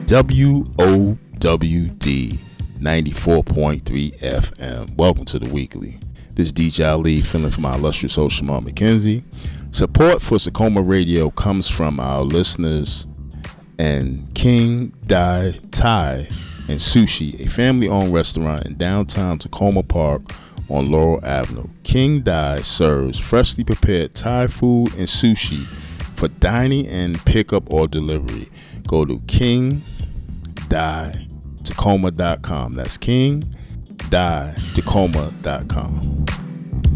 WOWD 94.3 FM. Welcome to the weekly. This is DJ Ali, filling for my illustrious host Shamar McKenzie. Support for Sakoma Radio comes from our listeners and King Dai Thai and Sushi, a family-owned restaurant in downtown Tacoma Park on Laurel Avenue. King Dai serves freshly prepared Thai food and sushi for dining and pickup or delivery. Go to KingDaiTacoma.com. That's KingDaiTacoma.com.